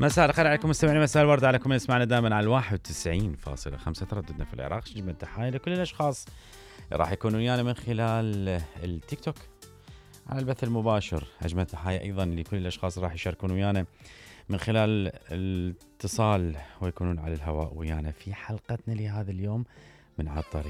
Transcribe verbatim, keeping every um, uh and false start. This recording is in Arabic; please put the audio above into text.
مساء الخير عليكم مستمعين، مساء الورد عليكم اللي يسمعنا دائما على الواحد وتسعين فاصلة خمسة ترددنا في العراق. جميل تحايا لكل الاشخاص راح يكونوا ويانا من خلال التيك توك على البث المباشر. اجمل تحايا ايضا لكل الاشخاص راح يشاركون ويانا من خلال الاتصال ويكونون على الهواء ويانا في حلقتنا لهذا اليوم من على الطريق.